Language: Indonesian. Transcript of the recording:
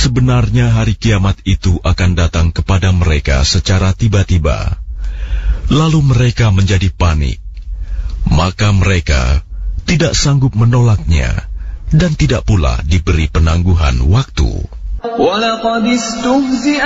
Sebenarnya hari kiamat itu akan datang kepada mereka secara tiba-tiba. Lalu mereka menjadi panik. Maka mereka tidak sanggup menolaknya dan tidak pula diberi penangguhan waktu. وَلَقَدِ اسْتُهْزِئَ